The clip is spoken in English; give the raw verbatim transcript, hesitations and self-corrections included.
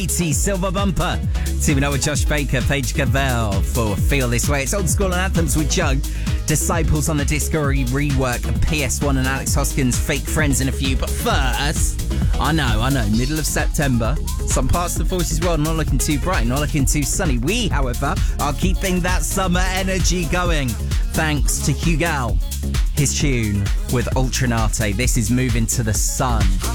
eighty Silver Bumper. Teaming up with Josh Baker, Paige Cavell for Feel This Way. It's Old School and Anthems with Jug. Disciples on the Discovery rework of P S one and Alex Hoskins' Fake Friends in a few. But first, I know, I know, middle of September. Some parts of the forties world not looking too bright, not looking too sunny. We, however, are keeping that summer energy going. Thanks to Hugal, his tune with Ultranate. This is Moving to the Sun.